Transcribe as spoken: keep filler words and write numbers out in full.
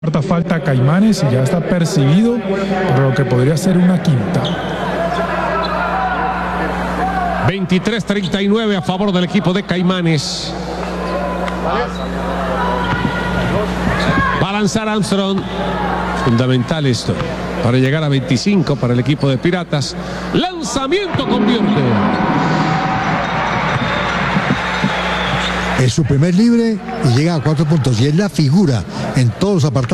Cuarta falta a Caimanes y ya está percibido por lo que podría ser una quinta. veintitrés treinta y nueve a favor del equipo de Caimanes. Va a lanzar Armstrong. Fundamental esto para llegar a veinticinco para el equipo de Piratas. Lanzamiento convierte. Es su primer libre y llega a cuatro puntos y es la figura en todos los apartados.